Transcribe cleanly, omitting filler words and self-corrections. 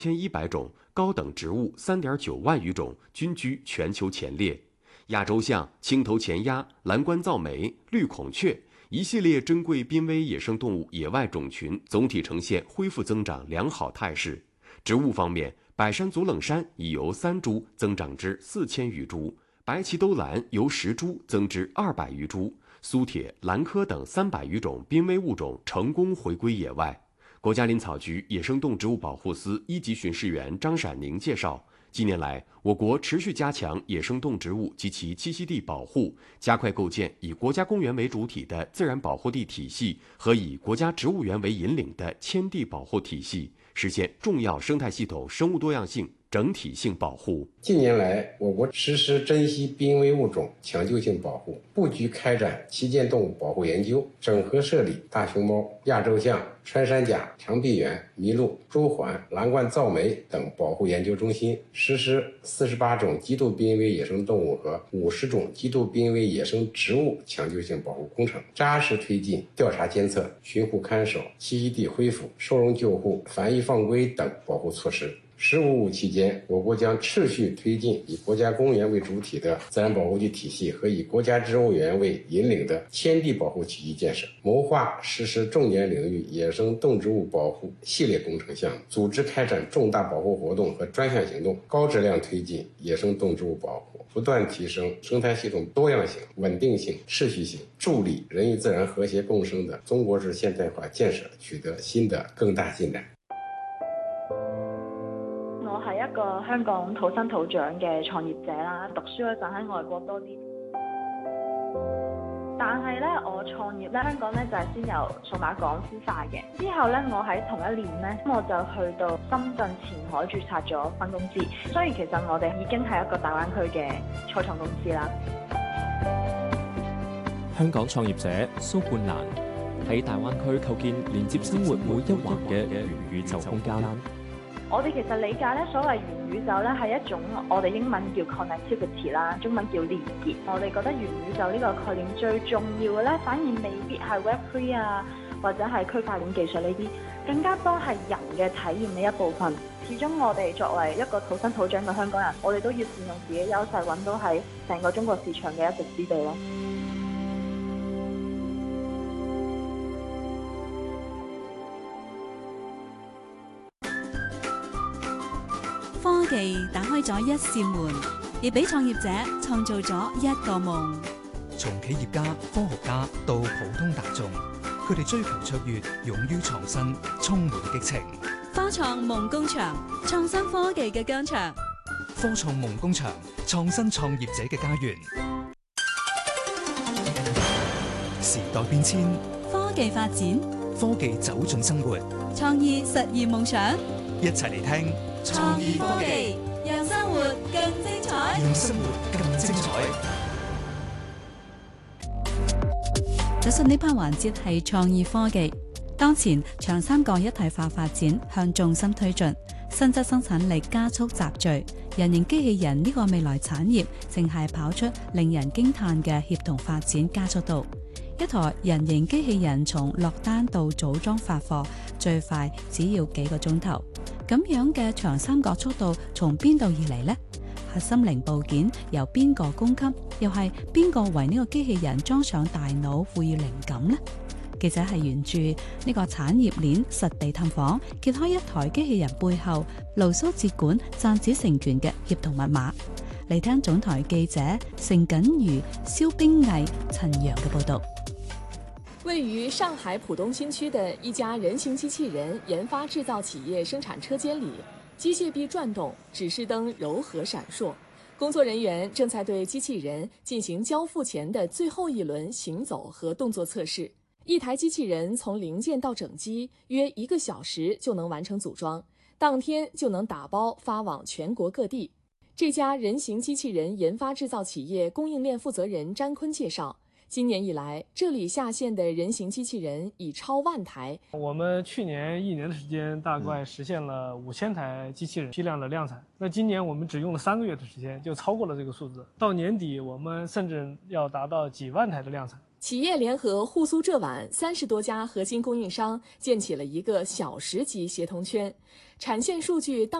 1100种，高等植物3.9万余种，均居全球前列。亚洲象、青头前鸭、蓝冠噪鹛、绿孔雀一系列珍贵濒危野生动物野外种群总体呈现恢复增长良好态势。植物方面，百山足冷杉已由3株增长至4000余株，白鳍兜兰由10株增至200余株，苏铁、兰科等300余种濒危物种成功回归野外。国家林草局野生动植物保护司1级巡视员张闪宁介绍，近年来，我国持续加强野生动植物及其栖息地保护，加快构建以国家公园为主体的自然保护地体系和以国家植物园为引领的迁地保护体系，实现重要生态系统生物多样性整体性保护。 近年来，我国实施珍稀濒危物种抢救性保护，布局开展旗舰动物保护研究，整合设立大熊猫、亚洲象、穿山甲、长臂猿、麋鹿、朱鹮、蓝冠噪鹛等保护研究中心，实施48种极度濒危野生动物和50种极度濒危野生植物抢救性保护工程，扎实推进调查监测、巡护看守、栖息地恢复、收容救护、繁育放归等保护措施。“15+5”期间，我国将持续推进以国家公园为主体的自然保护地体系和以国家植物园为引领的迁地保护体系建设，谋划实施重点领域野生动植物保护系列工程项目，组织开展重大保护活动和专项行动，高质量推进野生动植物保护，不断提升生态系统多样性、稳定性、持续性，助力人与自然和谐共生的中国式现代化建設取得新的更大進展。 我係一個香港土生土長嘅創業者啦，讀書嗰陣喺外國多啲。但係咧，我創業咧，香港咧就係先由數碼港孵化嘅。之後咧，我喺同一年咧，我就去到深圳前海註冊咗分公司。雖然其實我哋已經係一個大灣區嘅初創公司啦。 香港創業者蘇冠蘭喺大灣區構建連接生活每一環嘅元宇宙空間。 我哋其實理解咧，所謂元宇宙咧係一種我哋英文叫 connectivity 啦，中文叫連結。我哋覺得元宇宙呢個概念最重要嘅咧，反而未必係 Web3 啊，或者係區塊鏈技術呢啲，更加多係人嘅體驗呢一部分。始終我哋作為一個土生土長嘅香港人，我哋都要善用自己優勢，揾到喺成個中國市場嘅一席之地咯。 科技打開咗一扇門，亦俾創業者創造咗一個夢。 從企業家、科學家到普通大眾，佢哋追求卓越，勇於創新，充滿激情。 科創夢工場，創新科技嘅疆場。 科創夢工場，創新創業者嘅家園。時代變遷， 科技發展， 科技走進生活， 創意實現夢想。 一齊嚟聽創意科技，讓生活更精彩。 讓生活更精彩。 首先呢 part 環節係創意科技。當前長三角一體化發展向重心推進，新質生產力加速集聚，人形機器人呢個未來產業正係跑出令人驚嘆嘅協同發展加速度。一台人形機器人從落單到組裝發貨，最快只要幾個鐘頭。咁樣嘅長三角速度從邊度而嚟呢？核心零部件由邊個供給？又係邊個為呢個機器人裝上大腦賦予靈感呢？記者係沿住呢個產業鏈實地探訪，揭開一台機器人背後鐾蘇接管、賺子成權嘅協同密碼。嚟聽總台記者盛錦如、蕭冰毅、陳陽嘅報道。 位於上海浦東新區的一家人形機器人研發製造企業生產車間裡，機械臂轉動，指示燈柔和閃爍。工作人員正在對機器人進行交付前的最後一輪行走和動作測試。一台機器人從零件到整機約1個小時就能完成組裝，當天就能打包發往全國各地。這家人形機器人研發製造企業供應鏈負責人詹坤介紹，今年以來，這裡下線的人形機器人已超萬台。 我們去年1年的時間，大概實現了5000台機器人批量的量產。那今年我們只用了3個月的時間，就超過了這個數字。到年底，我們甚至要達到幾萬台的量產。 企业联合沪苏浙皖30多家核心供应商，建起了一个小时级协同圈，产线数据当